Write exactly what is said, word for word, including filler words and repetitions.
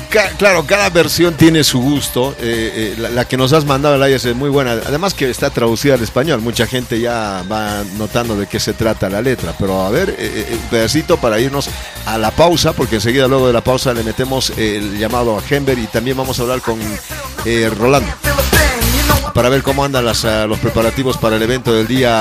ca- claro, cada versión tiene su gusto. Eh, eh, la, la que nos has mandado, Elias, es muy buena. Además que está traducida al español. Mucha gente ya va notando de qué se trata la letra. Pero a ver, eh, eh, un pedacito para irnos a la pausa, porque enseguida luego de la pausa le metemos el llamado a Henber y también vamos a hablar con eh, Rolando para ver cómo andan las, uh, los preparativos para el evento del día